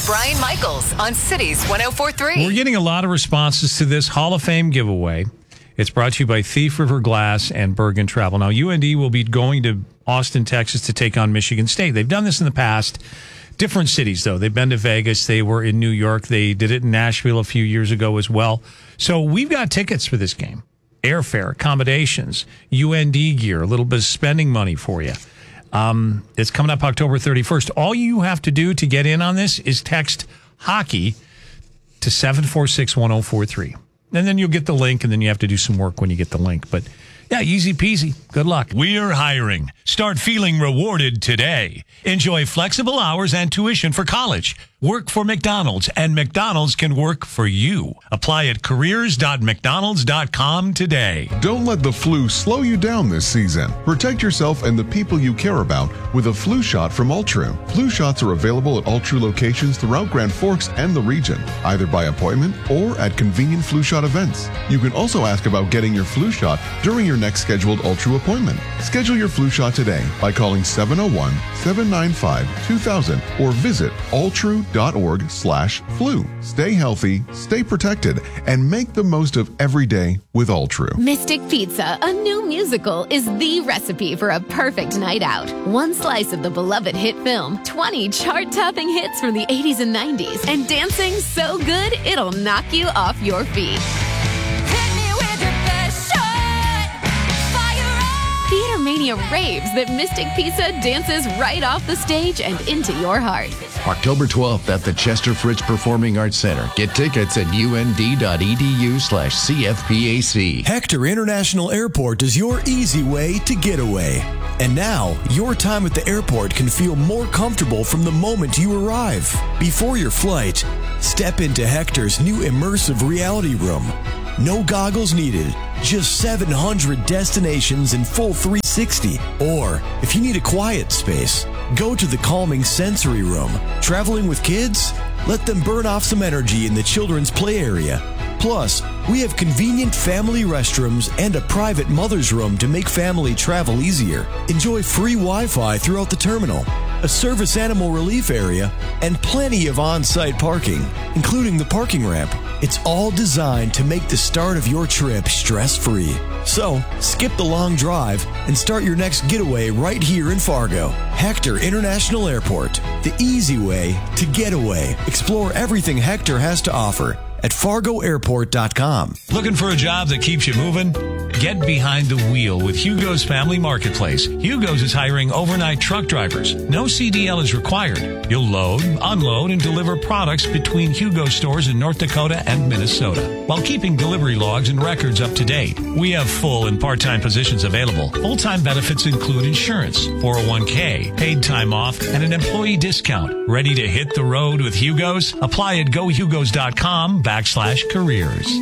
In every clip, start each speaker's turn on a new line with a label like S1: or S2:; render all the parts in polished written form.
S1: Brian Michaels on Cities 104.3.
S2: We're getting a lot of responses to this Hall of Fame giveaway. It's brought to you by Thief River Glass and Bergen Travel. Now, UND will be going to Austin, Texas to take on Michigan State. They've done this in the past. Different cities, though. They've been to Vegas. They were in New York. They did it in Nashville a few years ago as well. So we've got tickets for this game. Airfare, accommodations, UND gear, a little bit of spending money for you. It's coming up October 31st. All you have to do to get in on this is text hockey to 746-1043. And then you'll get the link, and then you have to do some work when you get the link. But, yeah, easy peasy. Good luck.
S3: We're hiring. Start feeling rewarded today. Enjoy flexible hours and tuition for college. Work for McDonald's, and McDonald's can work for you. Apply at careers.mcdonalds.com today.
S4: Don't let the flu slow you down this season. Protect yourself and the people you care about with a flu shot from Ultru. Flu shots are available at Ultru locations throughout Grand Forks and the region, either by appointment or at convenient flu shot events. You can also ask about getting your flu shot during your next scheduled Ultru appointment. Schedule your flu shot today by calling 701-795-2000 or visit ultru.org/flu. Stay healthy, stay protected, and make the most of every day with Ultru.
S5: Mystic Pizza, a new musical, is the recipe for a perfect night out. One slice of the beloved hit film, 20 chart-topping hits from the 80s and 90s, and dancing so good it'll knock you off your feet. Theater Mania raves that Mystic Pizza dances right off the stage and into your heart.
S6: October 12th at the Chester Fritz Performing Arts Center. Get tickets at und.edu/CFPAC.
S7: Hector International Airport is your easy way to get away. And now, your time at the airport can feel more comfortable from the moment you arrive. Before your flight, step into Hector's new immersive reality room. No goggles needed, just 700 destinations in full 360. Or, if you need a quiet space, go to the calming sensory room. Traveling with kids? Let them burn off some energy in the children's play area. Plus, we have convenient family restrooms and a private mother's room to make family travel easier. Enjoy free Wi-Fi throughout the terminal, a service animal relief area, and plenty of on-site parking, including the parking ramp. It's all designed to make the start of your trip stress-free. So, skip the long drive and start your next getaway right here in Fargo. Hector International Airport, the easy way to get away. Explore everything Hector has to offer at FargoAirport.com.
S3: Looking for a job that keeps you moving? Get behind the wheel with Hugo's Family Marketplace. Hugo's is hiring overnight truck drivers. No CDL is required. You'll load, unload, and deliver products between Hugo stores in North Dakota and Minnesota, while keeping delivery logs and records up to date. We have full and part-time positions available. Full-time benefits include insurance, 401k, paid time off, and an employee discount. Ready to hit the road with Hugo's? Apply at gohugos.com/careers.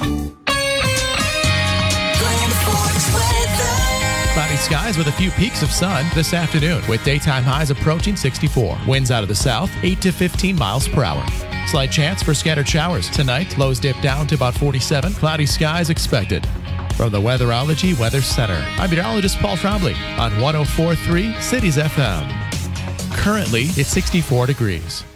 S8: Cloudy skies with a few peaks of sun this afternoon, with daytime highs approaching 64. Winds out of the south, 8 to 15 miles per hour. Slight chance for scattered showers. Tonight, lows dip down to about 47. Cloudy skies expected. From the Weatherology Weather Center, I'm meteorologist Paul Trombley on 104.3 Cities FM. Currently, it's 64 degrees.